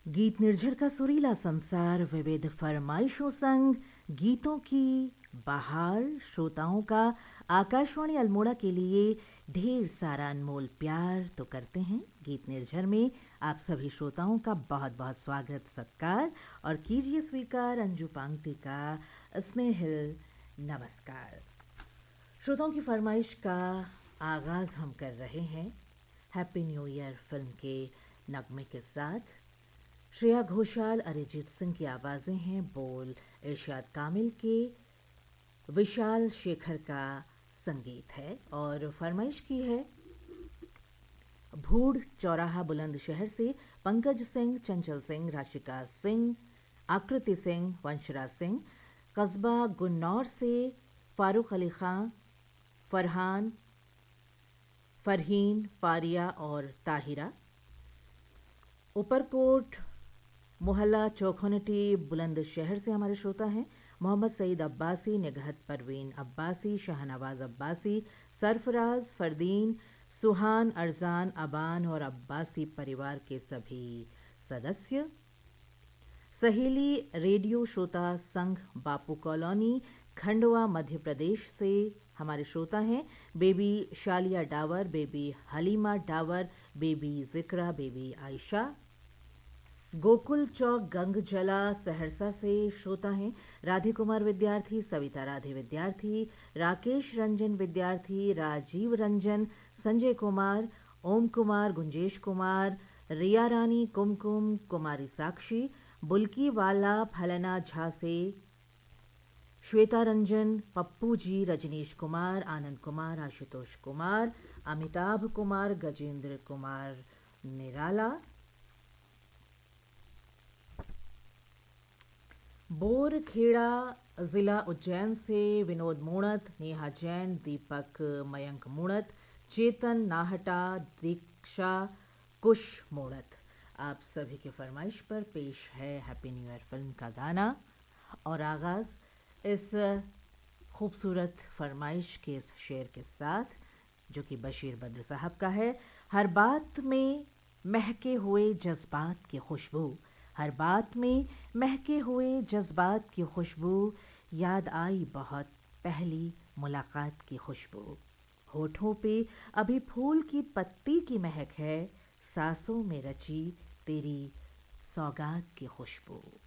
गीत निर्झर का सुरीला संसार विविध फरमाइशों संग गीतों की बहार। श्रोताओं का आकाशवाणी अल्मोड़ा के लिए ढेर सारा अनमोल प्यार तो करते हैं। गीत निर्झर में आप सभी श्रोताओं का बहुत बहुत स्वागत सत्कार और कीजिए स्वीकार अंजू पांगती का स्नेहिल नमस्कार। श्रोताओं की फरमाइश का आगाज हम कर रहे हैं हैप्पी न्यू ईयर फिल्म के नगमे के साथ। श्रेया घोषाल, अरिजीत सिंह की आवाज़ें हैं, बोल इरशाद कामिल के, विशाल शेखर का संगीत है और फरमाइश की है भूड़ चौराहा बुलंदशहर से पंकज सिंह, चंचल सिंह, राशिका सिंह, आकृति सिंह, वंशराज सिंह, कस्बा गुन्नौर से फारूक अली खां, फरहान, फरहीन, फारिया और ताहिरा, ऊपरकोट मोहल्ला चौखोनटी बुलंदशहर से हमारे श्रोता हैं मोहम्मद सईद अब्बासी, निगहत परवीन अब्बासी, शाहनवाज अब्बासी, सरफराज, फरदीन, सुहान, अरजान, अबान और अब्बासी परिवार के सभी सदस्य। सहेली रेडियो श्रोता संघ बापू कॉलोनी खंडवा मध्य प्रदेश से हमारे श्रोता हैं baby Shaliya Dawar, baby Halima Dawar, baby जिक्रा, बेबी आयशा। गोकुल चौक गंगजला सहरसा से श्रोता हैं राधे कुमार विद्यार्थी, सविता राधे विद्यार्थी, राकेश रंजन विद्यार्थी, राजीव रंजन, संजय कुमार, ओम कुमार, गुंजेश कुमार, रिया रानी, कुमकुम, कुमारी साक्षी, बुल्की वाला, फलना झा से श्वेता रंजन, पप्पू जी, रजनीश कुमार, आनंद कुमार, आशुतोष कुमार, अमिताभ कुमार, गजेंद्र कुमार निराला। बोरखेड़ा जिला उज्जैन से विनोद मूणत, नेहा जैन, दीपक मयंक मूणत, चेतन नाहटा, दीक्षा कुश मूणत, आप सभी की फरमाइश पर पेश है हैप्पी न्यू ईयर फिल्म का गाना। और आगाज इस खूबसूरत फरमाइश के इस शेर के साथ जो कि बशीर बद्र साहब का है। हर बात में महके हुए जज्बात की खुशबू, हर बात में महके हुए जज्बात की खुशबू, याद आई बहुत पहली मुलाकात की खुशबू। होठों पे अभी फूल की पत्ती की महक है, सांसों में रची तेरी सौगात की खुशबू।